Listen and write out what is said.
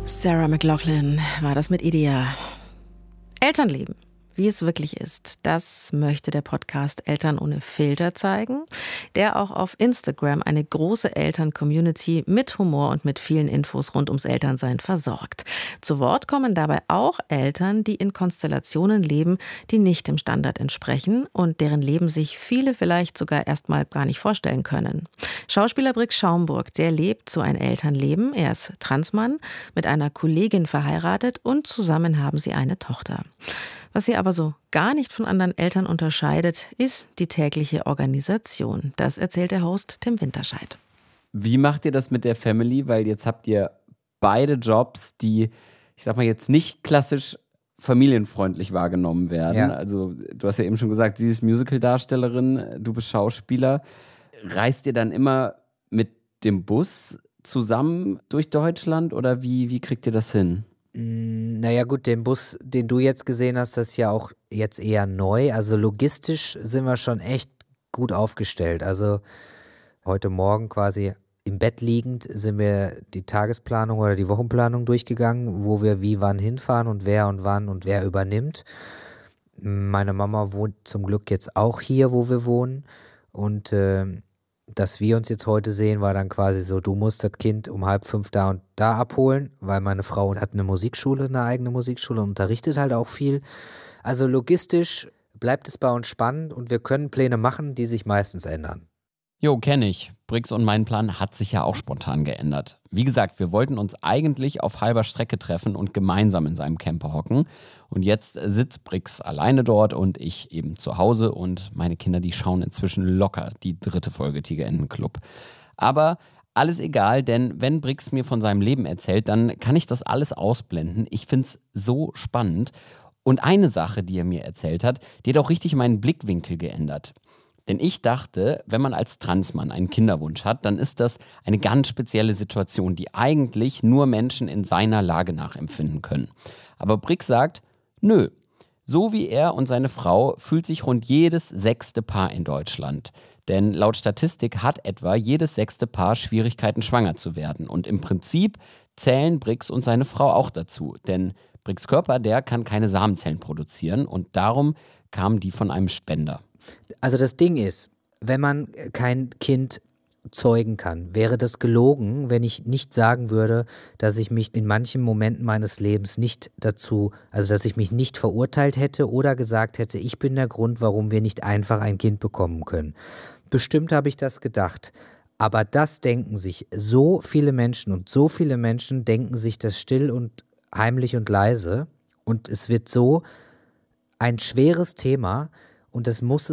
Sarah McLachlan war das mit Idea. Elternleben, wie es wirklich ist, das möchte der Podcast Eltern ohne Filter zeigen, der auch auf Instagram eine große Eltern-Community mit Humor und mit vielen Infos rund ums Elternsein versorgt. Zu Wort kommen dabei auch Eltern, die in Konstellationen leben, die nicht dem Standard entsprechen und deren Leben sich viele vielleicht sogar erstmal gar nicht vorstellen können. Schauspieler Brix Schaumburg, der lebt so ein Elternleben. Er ist Transmann, mit einer Kollegin verheiratet und zusammen haben sie eine Tochter. Was sie aber so gar nicht von anderen Eltern unterscheidet, ist die tägliche Organisation. Das erzählt der Host Tim Winterscheid. Wie macht ihr das mit der Family? Weil jetzt habt ihr beide Jobs, die, ich sag mal, jetzt nicht klassisch familienfreundlich wahrgenommen werden. Ja. Also du hast ja eben schon gesagt, sie ist Musical-Darstellerin, du bist Schauspieler. Reist ihr dann immer mit dem Bus zusammen durch Deutschland oder wie kriegt ihr das hin? Naja gut, den Bus, den du jetzt gesehen hast, das ist ja auch jetzt eher neu. Also logistisch sind wir schon echt gut aufgestellt. Also heute Morgen quasi im Bett liegend sind wir die Tagesplanung oder die Wochenplanung durchgegangen, wo wir wie wann hinfahren und wann und wer übernimmt. Meine Mama wohnt zum Glück jetzt auch hier, wo wir wohnen. Und dass wir uns jetzt heute sehen, war dann quasi so, du musst das Kind um 4:30 da und da abholen, weil meine Frau hat eine eigene Musikschule und unterrichtet halt auch viel. Also logistisch bleibt es bei uns spannend und wir können Pläne machen, die sich meistens ändern. Jo, kenne ich. Brix und mein Plan hat sich ja auch spontan geändert. Wie gesagt, wir wollten uns eigentlich auf halber Strecke treffen und gemeinsam in seinem Camper hocken. Und jetzt sitzt Brix alleine dort und ich eben zu Hause und meine Kinder, die schauen inzwischen locker die 3. Folge Tigerentenclub. Aber alles egal, denn wenn Brix mir von seinem Leben erzählt, dann kann ich das alles ausblenden. Ich finde es so spannend. Und eine Sache, die er mir erzählt hat, die hat auch richtig meinen Blickwinkel geändert. Denn ich dachte, wenn man als Transmann einen Kinderwunsch hat, dann ist das eine ganz spezielle Situation, die eigentlich nur Menschen in seiner Lage nachempfinden können. Aber Brix sagt, nö. So wie er und seine Frau fühlt sich rund jedes 6. Paar in Deutschland. Denn laut Statistik hat etwa jedes 6. Paar Schwierigkeiten, schwanger zu werden. Und im Prinzip zählen Brix und seine Frau auch dazu. Denn Brix' Körper, der kann keine Samenzellen produzieren und darum kamen die von einem Spender. Also das Ding ist, wenn man kein Kind zeugen kann, wäre das gelogen, wenn ich nicht sagen würde, dass ich mich in manchen Momenten meines Lebens dass ich mich nicht verurteilt hätte oder gesagt hätte, ich bin der Grund, warum wir nicht einfach ein Kind bekommen können. Bestimmt habe ich das gedacht. Aber das denken sich so viele Menschen und so viele Menschen denken sich das still und heimlich und leise und es wird so ein schweres Thema und das muss